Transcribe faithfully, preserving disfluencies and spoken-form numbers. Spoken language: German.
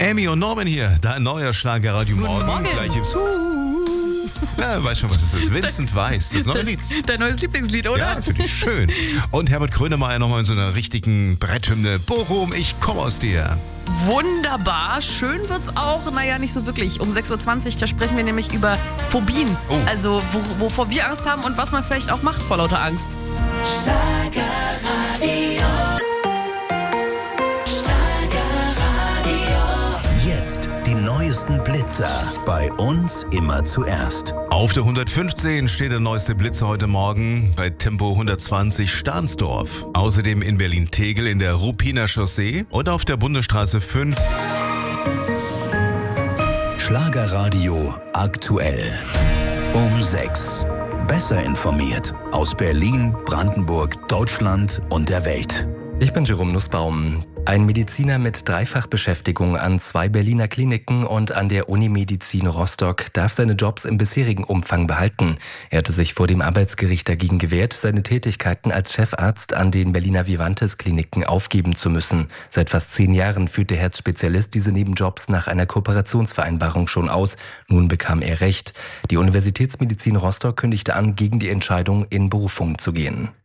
Amy und Norman hier, dein neuer Schlagerradio Morgen. Morgen. Gleich im Ja, weißt schon, was es ist. Vincent Weiss, das neue Dein, Lied. dein neues Lieblingslied, oder? Ja, finde ich schön. Und Herbert Grönemeyer nochmal in so einer richtigen Bretthymne. Bochum, ich komme aus dir. Wunderbar. Schön wird's auch, naja, nicht so wirklich. Um sechs Uhr zwanzig, da sprechen wir nämlich über Phobien. Oh. Also, wo, wovor wir Angst haben und was man vielleicht auch macht vor lauter Angst. Jetzt die neuesten Blitzer. Bei uns immer zuerst. Auf der hundertfünfzehn steht der neueste Blitzer heute Morgen bei Tempo hundertzwanzig Stahnsdorf. Außerdem in Berlin-Tegel in der Ruppiner Chaussee und auf der Bundesstraße fünf. Schlagerradio aktuell. Um sechs. Besser informiert. Aus Berlin, Brandenburg, Deutschland und der Welt. Ich bin Jerome Nussbaum. Ein Mediziner mit Dreifachbeschäftigung an zwei Berliner Kliniken und an der Unimedizin Rostock darf seine Jobs im bisherigen Umfang behalten. Er hatte sich vor dem Arbeitsgericht dagegen gewehrt, seine Tätigkeiten als Chefarzt an den Berliner Vivantes Kliniken aufgeben zu müssen. Seit fast zehn Jahren führt der Herzspezialist diese Nebenjobs nach einer Kooperationsvereinbarung schon aus. Nun bekam er Recht. Die Universitätsmedizin Rostock kündigte an, gegen die Entscheidung in Berufung zu gehen.